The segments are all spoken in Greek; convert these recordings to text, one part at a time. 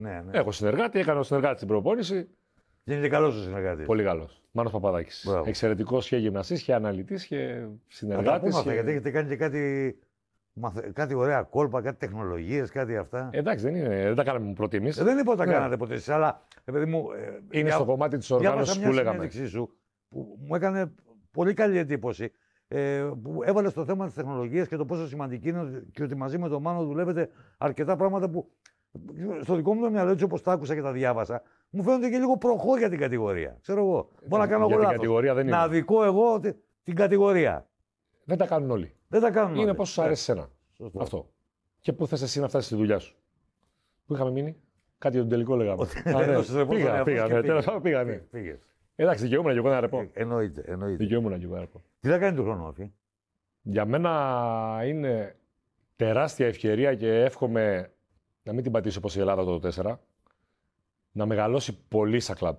Ναι. Έχω συνεργάτη, έκανε ο συνεργάτη την προπόνηση. Και είναι καλό ο συνεργάτη. Πολύ καλό. Μάνος Παπαδάκης. Εξαιρετικός και γυμναστής και αναλυτής και συνεργάτης. Αυτά, γιατί έχετε κάνει και κάτι ωραία κόλπα, κάτι τεχνολογίες, κάτι αυτά. Εντάξει, δεν τα κάναμε πρώτοι εμείς. Δεν είπα ότι τα κάνατε ποτέ εσείς, αλλά παιδί μου. Είναι στο κομμάτι της οργάνωσης που λέγαμε. Σου, που μου έκανε πολύ καλή εντύπωση. Που έβαλε στο θέμα της τεχνολογίας και το πόσο σημαντική είναι και ότι μαζί με τον Μάνο δουλεύετε αρκετά πράγματα που στο δικό μου το μυαλό, έτσι όπως τα άκουσα και τα διάβασα, μου φαίνονται και λίγο προχώ για την κατηγορία. Ξέρω εγώ. Μπορώ να κάνω εγώ λάθος. Να δικώ εγώ την κατηγορία. Δεν τα κάνουν όλοι. Δεν τα κάνουν. Είναι πώς σου αρέσει εσένα. Αυτό. Και πού θες εσύ να φτάσεις στη δουλειά σου. Πού είχαμε μείνει. Κάτι για τον τελικό λέγαμε. Πήγα. Εντάξει, δικαιούμαι και εγώ ένα ρεπό. Εννοείται. Δικαιούμαι και εγώ ένα ρεπό. Τι θα κάνει του χρόνου, Αφή. Για μένα είναι τεράστια ευκαιρία και εύχομαι να μην την πατήσει όπως η Ελλάδα το 4. Να μεγαλώσει πολύ σαν κλαμπ.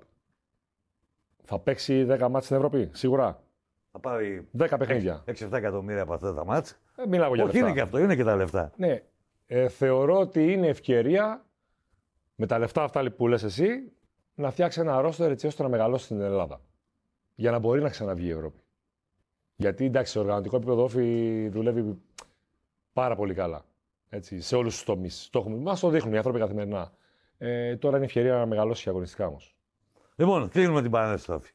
Θα παίξει 10 μάτς στην Ευρώπη, σίγουρα. Θα πάρει 10 παιχνίδια. 6-7 εκατομμύρια από αυτά τα μάτς. Μιλάω για λεφτά. Όχι, είναι και αυτό, είναι και τα λεφτά. Ναι. Θεωρώ ότι είναι ευκαιρία με τα λεφτά αυτά που λες εσύ να φτιάξει ένα ρόστερ έτσι ώστε να μεγαλώσει στην Ελλάδα. Για να μπορεί να ξαναβγεί η Ευρώπη. Γιατί εντάξει, σε οργανωτικό επίπεδο όφη δουλεύει πάρα πολύ καλά. Έτσι, σε όλους τους τομείς. Μας το δείχνουν οι άνθρωποι καθημερινά. Τώρα είναι ευκαιρία να μεγαλώσει αγωνιστικά όμως. Λοιπόν, κλείνουμε την παρένθεση.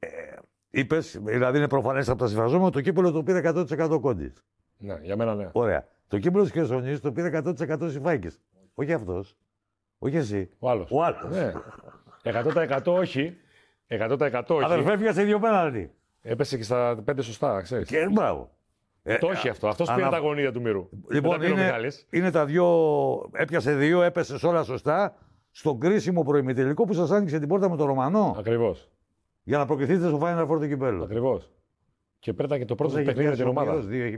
Είπες, δηλαδή είναι προφανές από τα συμφραζόμενα, το κύπελλο το πήρε 100% Κόντις. Ναι, για μένα ναι. Ωραία. Το κύπελλο της Χερσονήσου το πήρε 100% Συμφάκης. Όχι αυτός. Όχι εσύ. Ο άλλος. Ναι. 100% όχι. 100% όχι. Αδερφέ, πιάσε 2 πέναλτι. Έπεσε και στα 5 σωστά, ξέρεις. Και μπράβο. Το όχι αυτό. Αυτός πήρε τα γονίδια του μυρού. Λοιπόν, είναι τα 2. Έπιασε 2, έπεσε όλα σωστά. Στον κρίσιμο προημιτελικό που σας άνοιξε την πόρτα με τον Ρωμανό. Ακριβώς. Για να προκριθείτε στο Final Four του κυπέλλου. Ακριβώς. Και πέρατα και το πρώτο παιχνίδι με την ομάδα.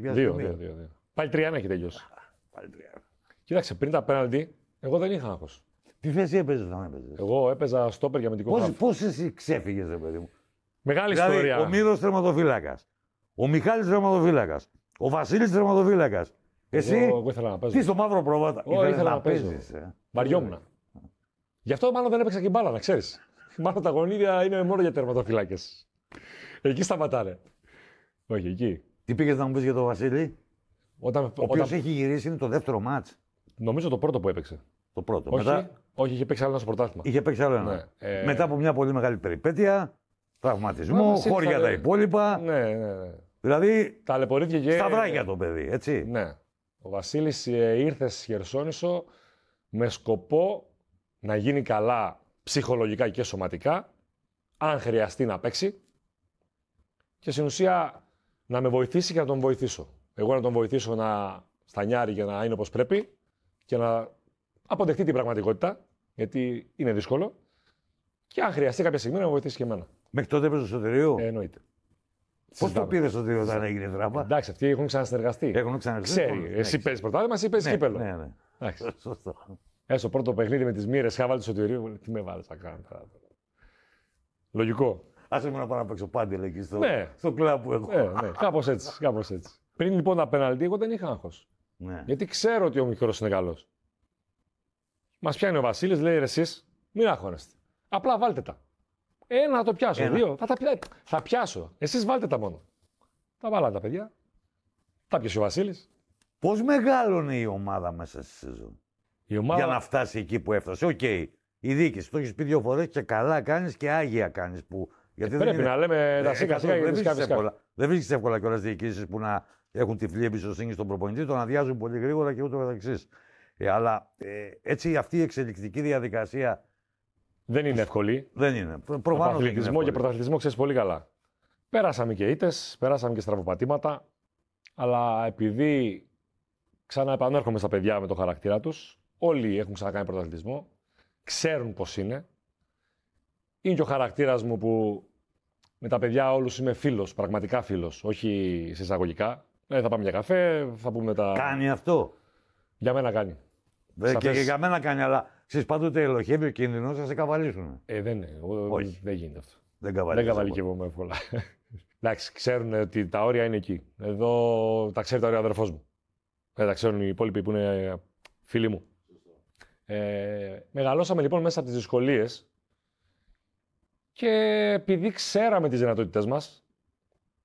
2. Πάλι 3-1 έχει τελειώσει. Πάλι 3. Κοίταξε, πριν τα πέναλτι, εγώ δεν είχα άγχος. Τι θέση έπαιζες όταν έπαιζες. Εγώ έπαιζα στόπερ για αμυντικό χάφ. Πώς εσύ ξέφυγες, ρε παιδί μου. Μεγάλη δηλαδή, ιστορία. Ο Μύρος τερματοφύλακας. Ο Μιχάλης τερματοφύλακας. Ο Βασίλης τερματοφύλακας. Εσύ. Εγώ ήθελα να παίζω. Τι στο μαύρο πρόβατα. Ήθελα να παίζω. Βαριόμουν. Γι' αυτό μάλλον δεν έπαιξα και μπάλα, να ξέρεις. Μάλλον τα γονίδια είναι μόνο για τερματοφυλάκες. Εκεί σταματάνε. Όχι, εκεί. Τι πήγες να μου πεις για τον Βασίλη. Ο οποίος έχει γυρίσει, είναι το δεύτερο μάτς. Νομίζω το πρώτο που έπαιξε. Το πρώτο. Όχι, όχι, είχε παίξει άλλο ένα στο πρωτάθλημα. Είχε παίξει άλλο ένα. Ναι. Μετά από μια πολύ μεγάλη περιπέτεια, τραυματισμό, χώρια τα υπόλοιπα. Ναι. Δηλαδή. Ταλαιπωρήθηκε και. Σταυράκια το παιδί, έτσι. Ναι. Ο Βασίλης ήρθε στη Χερσόνησο με σκοπό να γίνει καλά ψυχολογικά και σωματικά, αν χρειαστεί να παίξει και στην ουσία να με βοηθήσει και να τον βοηθήσω. Εγώ να τον βοηθήσω να στανιάρει για να είναι όπως πρέπει και να αποδεχτεί την πραγματικότητα, γιατί είναι δύσκολο, και αν χρειαστεί κάποια στιγμή να με βοηθήσει και εμένα. Μέχρι τότε έπαιζε στο Σωτηρίου. Εννοείται. Πώς το πήρε στο Σωτηρίο όταν έγινε δράμα. Εντάξει, αυτοί έχουν ξανασυνεργαστεί. Ξέρει. Εσύ παίζεις πρωτάθλημα, εσύ παίζεις κύπελλο. Ναι. Σωστό. Στο πρώτο παιχνίδι με τις μοίρες, είχα βάλει το Σωτηρίου. Τι με βάλεις να κάνω τώρα. Λογικό. Άσε μου να πάω να παίξω πάντελ εκεί στο κλαμπ που έχω. Ναι. Κάπως έτσι. Πριν λοιπόν τα πέναλτι, εγώ δεν είχα άγχος. Ναι. Γιατί ξέρω ότι ο μικρός είναι καλός. Μας πιάνει ο Βασίλης, λέει ρε εσείς, μην αγχώνεστε. Απλά βάλτε τα. Ένα θα το πιάσω, 2 θα πιάσω. Εσείς βάλτε τα μόνο. Τα βάλατε τα παιδιά. Τα πιάσε ο Βασίλης. Πώς μεγάλωνε η ομάδα μέσα στη σεζόν. Για να φτάσει εκεί που έφτασε. Οκ. Η διοίκηση το έχει πει 2 φορές και καλά κάνεις και άγια κάνεις. Γιατί πρέπει να λέμε τα σίκα-σίκα για τις κάποιες. Δεν βρίσκεις εύκολα κιόλας διοικήσεις που να έχουν τυφλή εμπιστοσύνη στον προπονητή, τον αδειάζουν πολύ γρήγορα και ούτω καθεξής. Αλλά έτσι αυτή η εξελικτική διαδικασία. Δεν είναι εύκολη. Δεν είναι. Προφανώς. Αθλητισμό και πρωταθλητισμό ξέρεις πολύ καλά. Πέρασαμε και ήττες, πέρασαμε και στραβοπατήματα. Αλλά επειδή ξανά επανέρχομαι στα παιδιά με το χαρακτήρα τους, όλοι έχουν ξανακάνει πρωταθλητισμό, ξέρουν πώς είναι. Είναι και ο χαρακτήρας μου που με τα παιδιά όλους είμαι φίλος, πραγματικά φίλος, όχι σε εισαγωγικά. Θα πάμε για καφέ, θα πούμε τα. Κάνει αυτό. Για μένα κάνει. Και για μένα κάνει, αλλά ξέρεις πάντοτε ελοχεύει ο κίνδυνος να σε καβαλήσουν. Δεν είναι. Δεν γίνεται αυτό. Δεν καβαλικεύομαι εύκολα. Εντάξει, ξέρουν ότι τα όρια είναι εκεί. Εδώ τα ξέρει τα όρια ο αδερφός μου. Τα ξέρουν οι υπόλοιποι που είναι φίλοι μου. Μεγαλώσαμε λοιπόν μέσα από τις δυσκολίες και επειδή ξέραμε τις δυνατότητές μας,